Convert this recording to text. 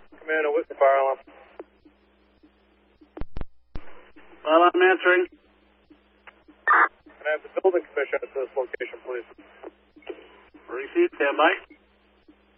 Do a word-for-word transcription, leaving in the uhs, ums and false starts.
Commander Whitney, fire alarm. Fire alarm answering. Can I have the building commissioner to this location, please? Receive, stand by.